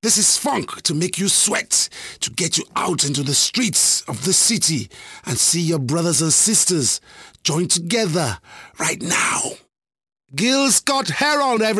This is funk to make you sweat, to get you out into the streets of the city and see your brothers and sisters join together right now. Gil Scott Heron, everybody.